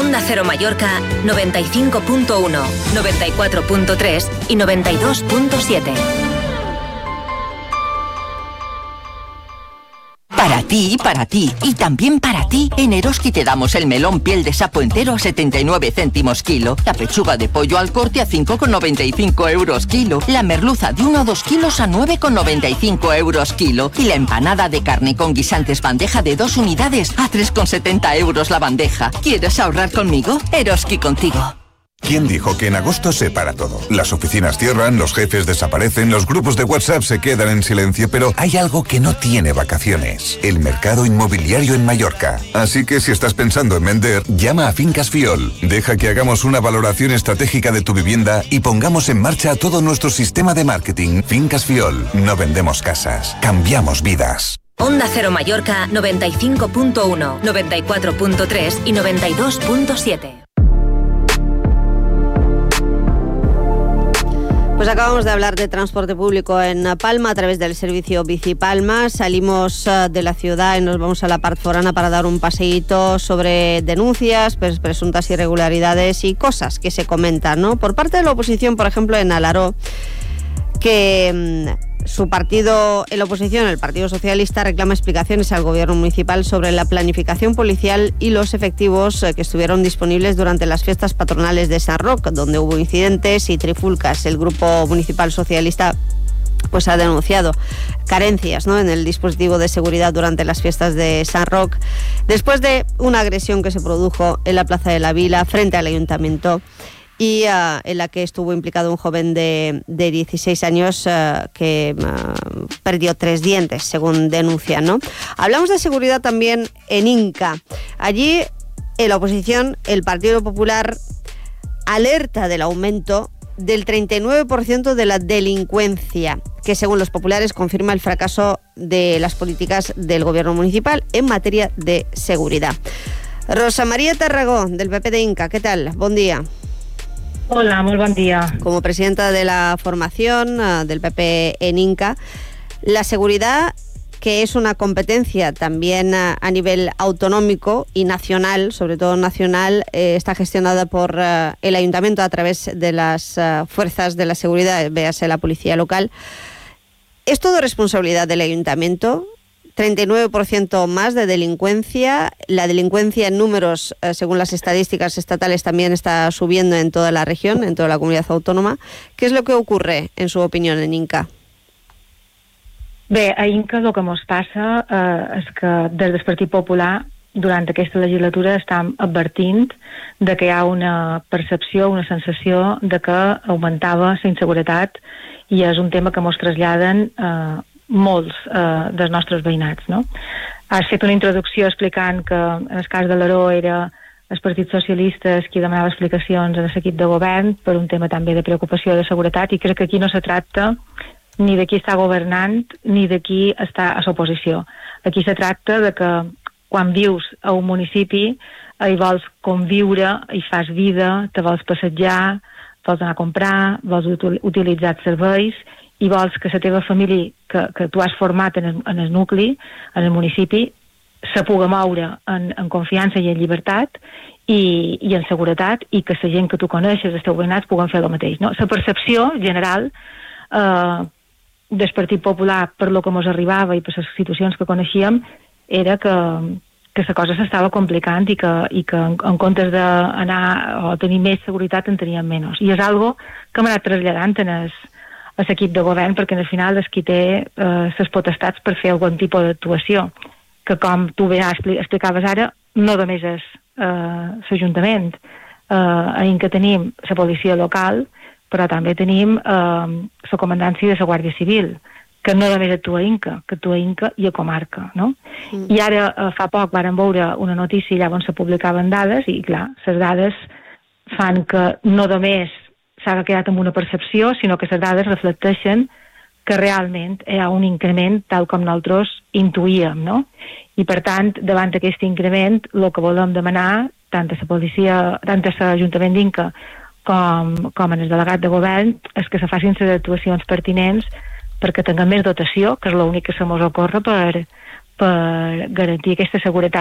Onda Cero Mallorca 95.1, 94.3 y 92.7. Para ti y también para ti, en Eroski te damos el melón piel de sapo entero a 79 céntimos kilo, la pechuga de pollo al corte a 5,95 euros kilo, la merluza de 1 o 2 kilos a 9,95 euros kilo y la empanada de carne con guisantes bandeja de 2 unidades a 3,70 euros la bandeja. ¿Quieres ahorrar conmigo? Eroski contigo. ¿Quién dijo que en agosto se para todo? Las oficinas cierran, los jefes desaparecen, los grupos de WhatsApp se quedan en silencio, pero hay algo que no tiene vacaciones: el mercado inmobiliario en Mallorca. Así que si estás pensando en vender, llama a Fincas Fiol. Deja que hagamos una valoración estratégica de tu vivienda y pongamos en marcha todo nuestro sistema de marketing. Fincas Fiol. No vendemos casas, cambiamos vidas. Onda Cero Mallorca 95.1, 94.3 y 92.7. Pues acabamos de hablar de transporte público en Palma a través del servicio Bici Palma. Salimos de la ciudad y nos vamos a la parte forana para dar un paseíto sobre denuncias, presuntas irregularidades y cosas que se comentan, ¿no? Por parte de la oposición, por ejemplo, en Alaró, que su partido en la oposición, el Partido Socialista, reclama explicaciones al gobierno municipal sobre la planificación policial y los efectivos que estuvieron disponibles durante las fiestas patronales de San Roc, donde hubo incidentes y trifulcas. El Grupo Municipal Socialista pues ha denunciado carencias, ¿no?, en el dispositivo de seguridad durante las fiestas de San Roc, después de una agresión que se produjo en la Plaza de la Vila frente al Ayuntamiento y en la que estuvo implicado un joven de 16 años que perdió 3 dientes, según denuncian, ¿no? Hablamos de seguridad también en Inca. Allí, en la oposición, el Partido Popular alerta del aumento del 39% de la delincuencia, que según los populares confirma el fracaso de las políticas del gobierno municipal en materia de seguridad. Rosa María Tarragó, del PP de Inca, ¿qué tal? Buen día. Hola, muy buen día. Como presidenta de la formación del PP en Inca, la seguridad, que es una competencia también a nivel autonómico y nacional, sobre todo nacional, está gestionada por el Ayuntamiento a través de las fuerzas de la seguridad, véase la policía local. ¿Es todo responsabilidad del Ayuntamiento? 39% más de delincuencia. La delincuencia en números, según las estadísticas estatales, también está subiendo en toda la región, en toda la comunidad autónoma. ¿Qué es lo que ocurre, en su opinión, en Inca? Bé, a Inca el que ens passa és que des del Partit Popular durant aquesta legislatura estem advertint de que hi ha una percepció, una sensació de que augmentava la inseguretat i és un tema que ens traslladen molts dels nostres veïnats, no? Has fet una introducció explicant que en el cas de l'Aró era el Partit Socialista qui demanava explicacions a l'equip de govern per un tema també de preocupació de seguretat, i crec que aquí no se tracta ni de qui està governant ni de qui està a l'oposició. Aquí se tracta de que quan vius a un municipi hi vols conviure, hi fas vida, te vols passejar, vols anar a comprar, vols utilitzar els serveis i vols que la teva família que tu has format en el nucli, en el municipi, se pugui moure en confiança i en llibertat i en seguretat, i que la gent que tu coneixes, els teus veïnats, puguen fer el mateix, no? La percepció general del Partit Popular, per lo que ens arribava i per les situacions que coneixíem, era que la cosa s'estava complicant i que en comptes d'anar o tenir més seguretat en teníem menys. I és algo que m'ha anat traslladant a l'equip de govern, perquè al final és qui té les potestats per fer algun tipus d'actuació, que com tu bé explicaves ara, no només és l'Ajuntament. A Inca tenim la policia local, però també tenim la comandància de la Guàrdia Civil, que no només actua a Inca, que actua a Inca i a comarca, no? I ara fa poc vàrem veure una notícia allà on se publicaven dades i, clar, les dades fan que no només s'ha quedat amb una percepció, sinó que les dades reflecteixen que realment hi ha un increment tal com nosaltres intuïem, no? I per tant, davant d'aquest increment, el que volem demanar, tant a la policia, tant a l'Ajuntament d'Inca com en el delegat de govern, és que se facin les actuacions pertinents perquè tinguem més dotació, que és l'únic que se mos ocorre per garantir aquesta seguretat.